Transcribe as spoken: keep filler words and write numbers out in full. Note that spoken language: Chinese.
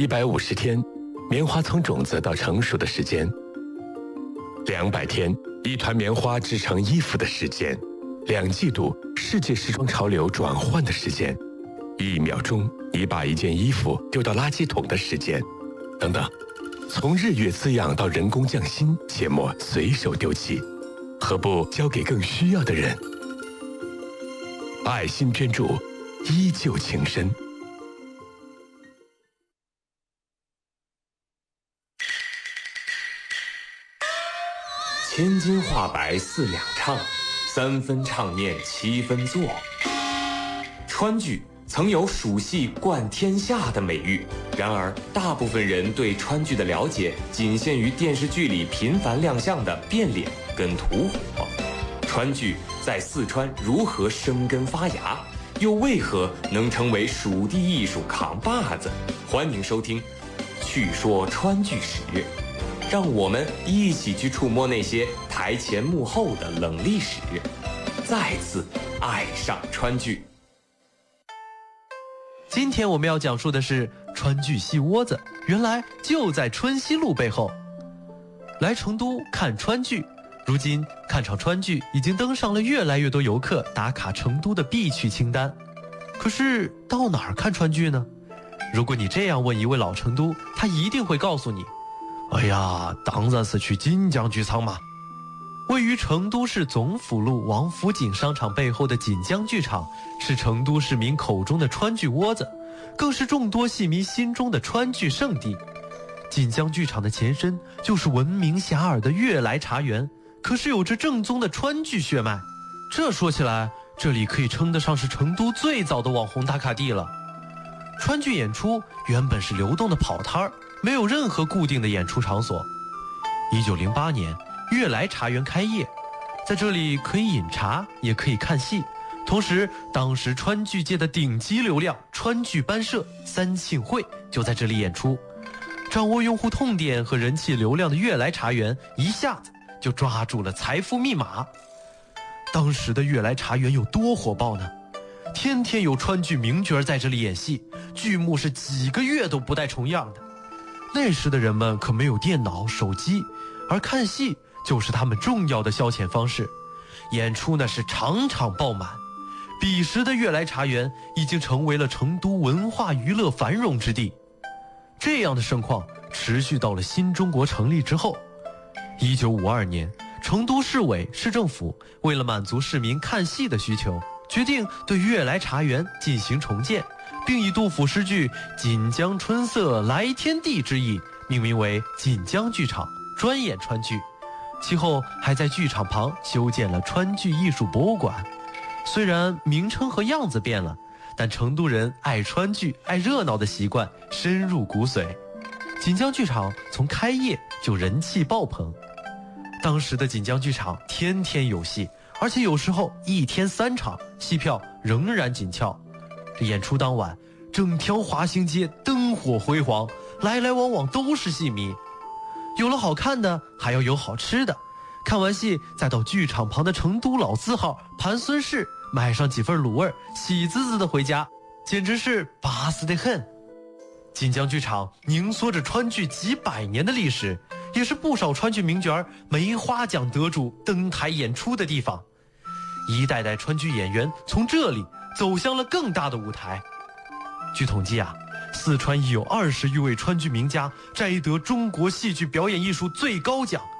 一百五十天，棉花从种子到成熟的时间；两百天，一团棉花制成衣服的时间；两季度，世界时装潮流转换的时间；一秒钟，你把一件衣服丢到垃圾桶的时间，等等。从日月滋养到人工匠心，切莫随手丢弃，何不交给更需要的人？爱心捐助，依旧情深。 千金画白四两唱，三分唱念七分作。川剧曾有蜀戏冠天下的美誉，然而大部分人对川剧的了解仅限于电视剧里频繁亮相的变脸跟吐火。川剧在四川如何生根发芽，又为何能成为蜀地艺术扛把子？欢迎收听《趣说川剧史》，让我们一起去触摸那些台前幕后的冷历史，再次爱上川剧。 今天我们要讲述的是川剧戏窝子，原来就在春熙路背后。来成都看川剧，如今看场川剧已经登上了越来越多游客打卡成都的必去清单。可是到哪儿看川剧呢？如果你这样问一位老成都，他一定会告诉你，哎呀，当然是去锦江剧场嘛。位于成都市总府路王府井商场背后的锦江剧场，是成都市民口中的川剧窝子，更是众多戏迷心中的川剧圣地。锦江剧场的前身就是闻名遐迩的悦来茶园，可是有着正宗的川剧血脉。这说起来，这里可以称得上是成都最早的网红打卡地了。川剧演出原本是流动的跑摊儿，没有任何固定的演出场所。一九零八年悦来茶园开业，在这里可以饮茶，也可以看戏。同时，当时川剧界的顶级流量川剧班社三庆会就在这里演出。掌握用户痛点和人气流量的悦来茶园，一下子就抓住了财富密码。当时的悦来茶园有多火爆呢？天天有川剧名角在这里演戏，剧目是几个月都不带重样的。那时的人们可没有电脑、手机，而看戏就是他们重要的消遣方式。演出呢是场场爆满，彼时的悦来茶园已经成为了成都文化娱乐繁荣之地。这样的盛况持续到了新中国成立之后。一九五二年，成都市委市政府为了满足市民看戏的需求，决定对悦来茶园进行重建，并以杜甫诗句“锦江春色来天地”之意命名为锦江剧场，专演川剧。其后还在剧场旁修建了川剧艺术博物馆。虽然名称和样子变了，但成都人爱川剧、爱热闹的习惯深入骨髓。锦江剧场从开业就人气爆棚，当时的锦江剧场天天有戏，而且有时候一天三场，戏票仍然紧俏。这演出当晚，整条华兴街灯火辉煌，来来往往都是戏迷。有了好看的，还要有好吃的。看完戏，再到剧场旁的成都老字号盘孙氏买上几份卤味，喜滋滋的回家，简直是巴适得很。锦江剧场凝缩着川剧几百年的历史，也是不少川剧名角梅花奖得主登台演出的地方。一代代川剧演员从这里走向了更大的舞台。据统计啊，四川已有二十余位川剧名家摘得中国戏剧表演艺术最高奖